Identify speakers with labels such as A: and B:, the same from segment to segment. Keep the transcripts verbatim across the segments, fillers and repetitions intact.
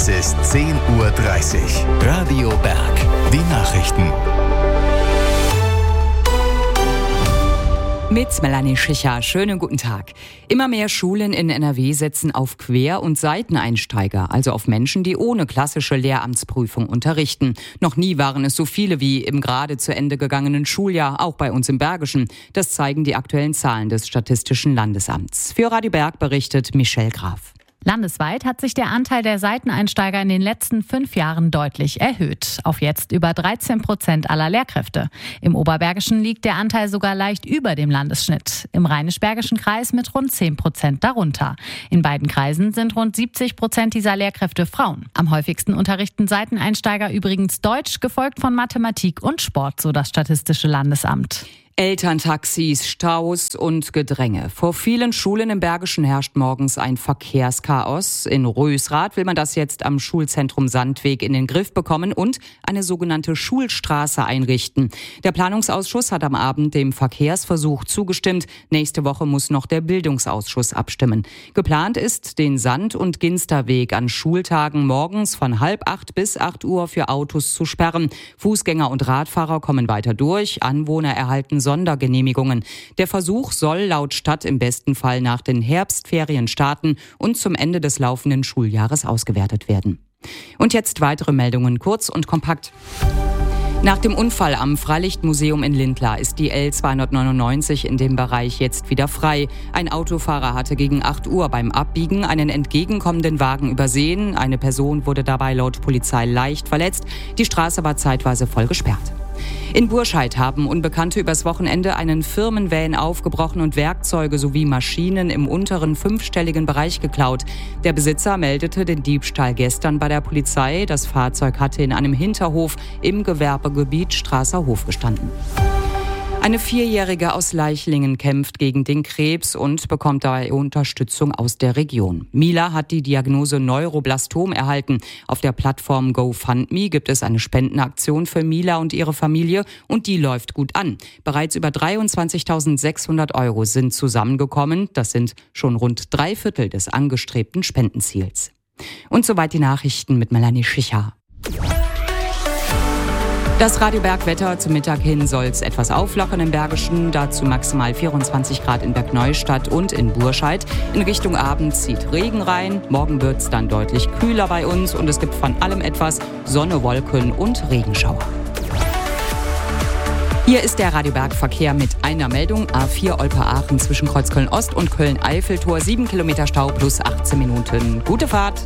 A: Es ist zehn Uhr dreißig. Radio Berg. Die Nachrichten.
B: Mit Melanie Schicher. Schönen guten Tag. Immer mehr Schulen in N R W setzen auf Quer- und Seiteneinsteiger, also auf Menschen, die ohne klassische Lehramtsprüfung unterrichten. Noch nie waren es so viele wie im gerade zu Ende gegangenen Schuljahr, auch bei uns im Bergischen. Das zeigen die aktuellen Zahlen des Statistischen Landesamts. Für Radio Berg berichtet Michelle Graf.
C: Landesweit hat sich der Anteil der Seiteneinsteiger in den letzten fünf Jahren deutlich erhöht. Auf jetzt über dreizehn Prozent aller Lehrkräfte. Im Oberbergischen liegt der Anteil sogar leicht über dem Landesschnitt. Im Rheinisch-Bergischen Kreis mit rund zehn Prozent darunter. In beiden Kreisen sind rund siebzig Prozent dieser Lehrkräfte Frauen. Am häufigsten unterrichten Seiteneinsteiger übrigens Deutsch, gefolgt von Mathematik und Sport, so das Statistische Landesamt.
B: Elterntaxis, Staus und Gedränge. Vor vielen Schulen im Bergischen herrscht morgens ein Verkehrschaos. In Rösrath will man das jetzt am Schulzentrum Sandweg in den Griff bekommen und eine sogenannte Schulstraße einrichten. Der Planungsausschuss hat am Abend dem Verkehrsversuch zugestimmt. Nächste Woche muss noch der Bildungsausschuss abstimmen. Geplant ist, den Sand- und Ginsterweg an Schultagen morgens von halb acht bis acht Uhr für Autos zu sperren. Fußgänger und Radfahrer kommen weiter durch. Anwohner erhalten Sondergenehmigungen. Der Versuch soll laut Stadt im besten Fall nach den Herbstferien starten und zum Ende des laufenden Schuljahres ausgewertet werden. Und jetzt weitere Meldungen, kurz und kompakt. Nach dem Unfall am Freilichtmuseum in Lindlar ist die L zweihundertneunundneunzig in dem Bereich jetzt wieder frei. Ein Autofahrer hatte gegen acht Uhr beim Abbiegen einen entgegenkommenden Wagen übersehen. Eine Person wurde dabei laut Polizei leicht verletzt. Die Straße war zeitweise voll gesperrt. In Burscheid haben Unbekannte übers Wochenende einen Firmenvan aufgebrochen und Werkzeuge sowie Maschinen im unteren fünfstelligen Bereich geklaut. Der Besitzer meldete den Diebstahl gestern bei der Polizei. Das Fahrzeug hatte in einem Hinterhof im Gewerbegebiet Strasser Hof gestanden. Eine Vierjährige aus Leichlingen kämpft gegen den Krebs und bekommt dabei Unterstützung aus der Region. Mila hat die Diagnose Neuroblastom erhalten. Auf der Plattform GoFundMe gibt es eine Spendenaktion für Mila und ihre Familie und die läuft gut an. Bereits über dreiundzwanzigtausendsechshundert Euro sind zusammengekommen. Das sind schon rund drei Viertel des angestrebten Spendenziels. Und soweit die Nachrichten mit Melanie Schicher. Das Radio Berg Wetter: Zum Mittag hin soll es etwas auflockern im Bergischen. Dazu maximal vierundzwanzig Grad in Bergneustadt und in Burscheid. In Richtung Abend zieht Regen rein. Morgen wird es dann deutlich kühler bei uns und es gibt von allem etwas: Sonne, Wolken und Regenschauer. Hier ist der Radio Berg Verkehr mit einer Meldung. A vier Olpe-Aachen zwischen Kreuzköln-Ost und Köln-Eiffeltor. sieben Kilometer Stau plus achtzehn Minuten. Gute Fahrt!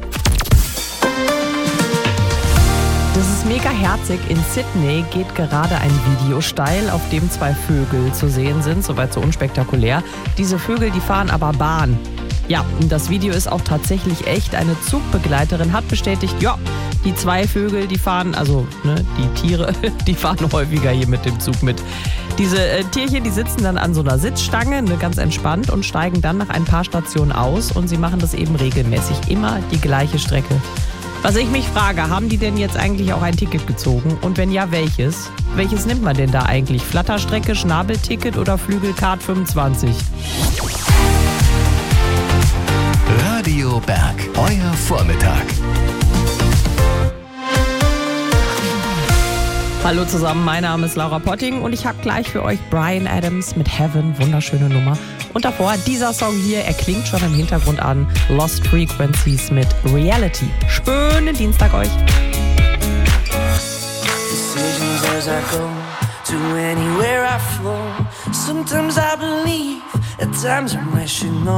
D: Das ist mega herzig. In Sydney geht gerade ein Video steil, auf dem zwei Vögel zu sehen sind. Soweit so unspektakulär. Diese Vögel, die fahren aber Bahn. Ja, und das Video ist auch tatsächlich echt. Eine Zugbegleiterin hat bestätigt, ja, die zwei Vögel, die fahren, also ne, die Tiere, die fahren häufiger hier mit dem Zug mit. Diese äh, Tierchen, die sitzen dann an so einer Sitzstange, ne, ganz entspannt, und steigen dann nach ein paar Stationen aus. Und sie machen das eben regelmäßig, immer die gleiche Strecke. Was ich mich frage, haben die denn jetzt eigentlich auch ein Ticket gezogen? Und wenn ja, welches? Welches nimmt man denn da eigentlich? Flatterstrecke, Schnabelticket oder Flügelcard fünfundzwanzig?
A: Radio Berg, euer Vormittag.
D: Hallo zusammen, mein Name ist Laura Potting und ich habe gleich für euch Bryan Adams mit Heaven, wunderschöne Nummer. Und davor dieser Song hier, er klingt schon im Hintergrund an, Lost Frequencies mit Reality. Schönen Dienstag euch.
E: Decisions as I go to anywhere I flow. Sometimes I believe, at times I should know.